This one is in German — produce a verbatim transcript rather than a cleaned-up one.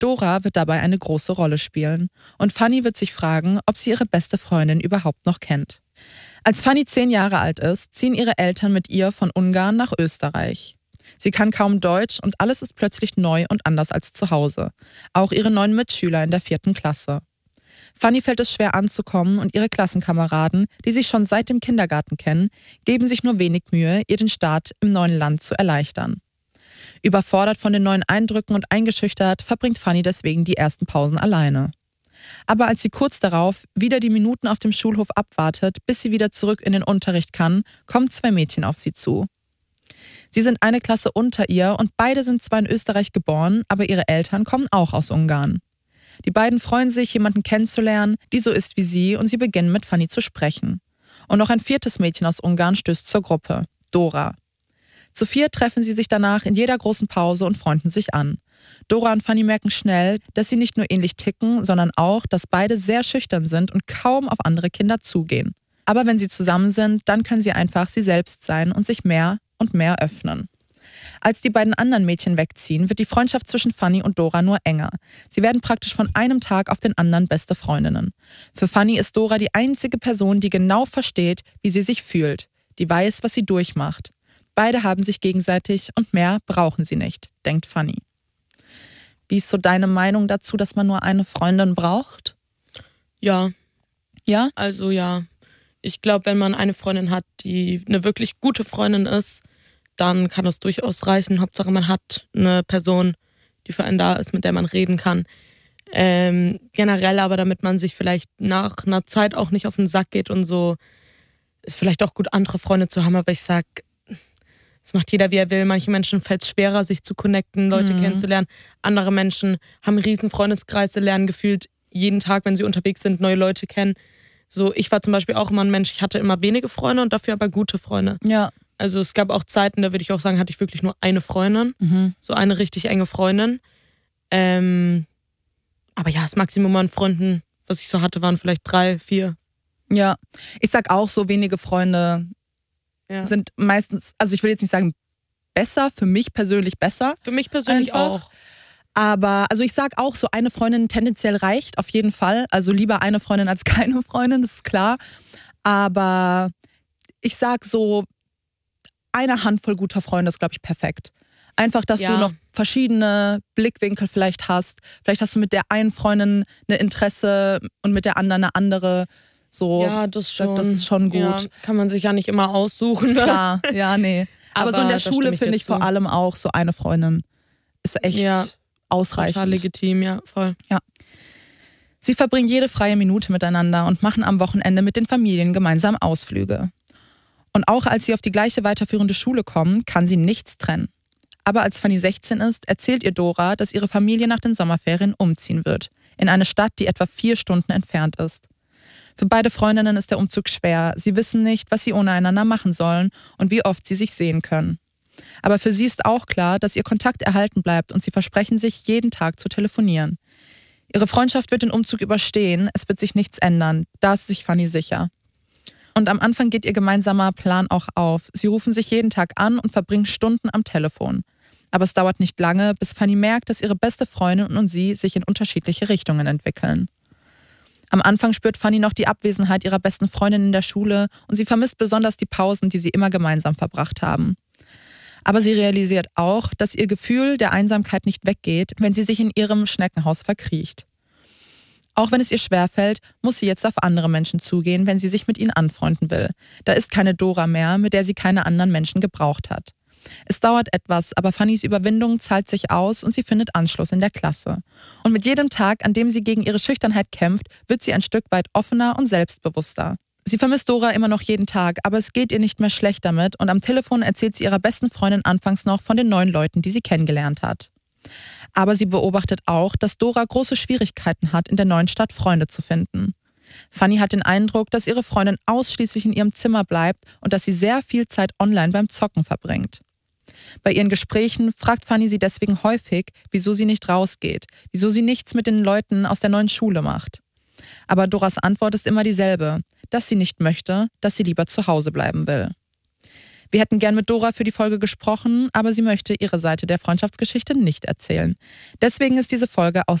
Dora wird dabei eine große Rolle spielen und Fanny wird sich fragen, ob sie ihre beste Freundin überhaupt noch kennt. Als Fanny zehn Jahre alt ist, ziehen ihre Eltern mit ihr von Ungarn nach Österreich. Sie kann kaum Deutsch und alles ist plötzlich neu und anders als zu Hause. Auch ihre neuen Mitschüler in der vierten Klasse. Fanny fällt es schwer anzukommen und ihre Klassenkameraden, die sich schon seit dem Kindergarten kennen, geben sich nur wenig Mühe, ihr den Start im neuen Land zu erleichtern. Überfordert von den neuen Eindrücken und eingeschüchtert, verbringt Fanny deswegen die ersten Pausen alleine. Aber als sie kurz darauf wieder die Minuten auf dem Schulhof abwartet, bis sie wieder zurück in den Unterricht kann, kommen zwei Mädchen auf sie zu. Sie sind eine Klasse unter ihr und beide sind zwar in Österreich geboren, aber ihre Eltern kommen auch aus Ungarn. Die beiden freuen sich, jemanden kennenzulernen, die so ist wie sie, und sie beginnen mit Fanny zu sprechen. Und noch ein viertes Mädchen aus Ungarn stößt zur Gruppe, Dora. Zu viert treffen sie sich danach in jeder großen Pause und freunden sich an. Dora und Fanny merken schnell, dass sie nicht nur ähnlich ticken, sondern auch, dass beide sehr schüchtern sind und kaum auf andere Kinder zugehen. Aber wenn sie zusammen sind, dann können sie einfach sie selbst sein und sich mehr und mehr öffnen. Als die beiden anderen Mädchen wegziehen, wird die Freundschaft zwischen Fanny und Dora nur enger. Sie werden praktisch von einem Tag auf den anderen beste Freundinnen. Für Fanny ist Dora die einzige Person, die genau versteht, wie sie sich fühlt, die weiß, was sie durchmacht. Beide haben sich gegenseitig und mehr brauchen sie nicht, denkt Fanny. Wie ist so deine Meinung dazu, dass man nur eine Freundin braucht? Ja. Ja? Also ja. Ich glaube, wenn man eine Freundin hat, die eine wirklich gute Freundin ist, dann kann das durchaus reichen. Hauptsache, man hat eine Person, die für einen da ist, mit der man reden kann. Ähm, generell aber, damit man sich vielleicht nach einer Zeit auch nicht auf den Sack geht und so, ist vielleicht auch gut, andere Freunde zu haben. Aber ich sag, es macht jeder, wie er will. Manche Menschen fällt es schwerer, sich zu connecten, Leute mhm. kennenzulernen. Andere Menschen haben einen riesen Freundeskreise, lernen gefühlt jeden Tag, wenn sie unterwegs sind, neue Leute kennen. So, ich war zum Beispiel auch immer ein Mensch, ich hatte immer wenige Freunde und dafür aber gute Freunde. Ja. Also es gab auch Zeiten, da würde ich auch sagen, hatte ich wirklich nur eine Freundin. Mhm. So eine richtig enge Freundin. Ähm, aber ja, das Maximum an Freunden, was ich so hatte, waren vielleicht drei, vier. Ja, ich sag auch, so wenige Freunde ja. sind meistens, also ich will jetzt nicht sagen besser, für mich persönlich besser. Für mich persönlich einfach. auch. Aber, also ich sag auch, so eine Freundin tendenziell reicht, auf jeden Fall. Also lieber eine Freundin als keine Freundin, das ist klar. Aber ich sag so, eine Handvoll guter Freunde ist, glaube ich, perfekt. Einfach, dass ja. du noch verschiedene Blickwinkel vielleicht hast. Vielleicht hast du mit der einen Freundin eine Interesse und mit der anderen eine andere. So, ja, das schon. Das ist schon gut. Ja, kann man sich ja nicht immer aussuchen. Ne? Klar, ja, nee. Aber, Aber so in der Schule finde ich vor allem auch so eine Freundin ist echt ja, ausreichend. Total legitim, ja, voll. Ja. Sie verbringen jede freie Minute miteinander und machen am Wochenende mit den Familien gemeinsam Ausflüge. Und auch als sie auf die gleiche weiterführende Schule kommen, kann sie nichts trennen. Aber als Fanny sechzehn ist, erzählt ihr Dora, dass ihre Familie nach den Sommerferien umziehen wird. In eine Stadt, die etwa vier Stunden entfernt ist. Für beide Freundinnen ist der Umzug schwer. Sie wissen nicht, was sie ohne einander machen sollen und wie oft sie sich sehen können. Aber für sie ist auch klar, dass ihr Kontakt erhalten bleibt und sie versprechen sich, jeden Tag zu telefonieren. Ihre Freundschaft wird den Umzug überstehen, es wird sich nichts ändern. Da ist sich Fanny sicher. Und am Anfang geht ihr gemeinsamer Plan auch auf. Sie rufen sich jeden Tag an und verbringen Stunden am Telefon. Aber es dauert nicht lange, bis Fanny merkt, dass ihre beste Freundin und sie sich in unterschiedliche Richtungen entwickeln. Am Anfang spürt Fanny noch die Abwesenheit ihrer besten Freundin in der Schule und sie vermisst besonders die Pausen, die sie immer gemeinsam verbracht haben. Aber sie realisiert auch, dass ihr Gefühl der Einsamkeit nicht weggeht, wenn sie sich in ihrem Schneckenhaus verkriecht. Auch wenn es ihr schwerfällt, muss sie jetzt auf andere Menschen zugehen, wenn sie sich mit ihnen anfreunden will. Da ist keine Dora mehr, mit der sie keine anderen Menschen gebraucht hat. Es dauert etwas, aber Fannys Überwindung zahlt sich aus und sie findet Anschluss in der Klasse. Und mit jedem Tag, an dem sie gegen ihre Schüchternheit kämpft, wird sie ein Stück weit offener und selbstbewusster. Sie vermisst Dora immer noch jeden Tag, aber es geht ihr nicht mehr schlecht damit und am Telefon erzählt sie ihrer besten Freundin anfangs noch von den neuen Leuten, die sie kennengelernt hat. Aber sie beobachtet auch, dass Dora große Schwierigkeiten hat, in der neuen Stadt Freunde zu finden. Fanny hat den Eindruck, dass ihre Freundin ausschließlich in ihrem Zimmer bleibt und dass sie sehr viel Zeit online beim Zocken verbringt. Bei ihren Gesprächen fragt Fanny sie deswegen häufig, wieso sie nicht rausgeht, wieso sie nichts mit den Leuten aus der neuen Schule macht. Aber Doras Antwort ist immer dieselbe, dass sie nicht möchte, dass sie lieber zu Hause bleiben will. Wir hätten gern mit Dora für die Folge gesprochen, aber sie möchte ihre Seite der Freundschaftsgeschichte nicht erzählen. Deswegen ist diese Folge aus